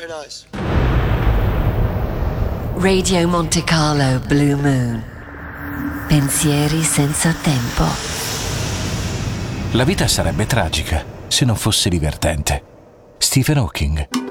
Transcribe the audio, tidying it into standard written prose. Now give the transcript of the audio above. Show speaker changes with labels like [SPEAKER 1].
[SPEAKER 1] nice.
[SPEAKER 2] Radio Monte Carlo Blue Moon. Pensieri senza tempo.
[SPEAKER 3] La vita sarebbe tragica se non fosse divertente. Stephen Hawking.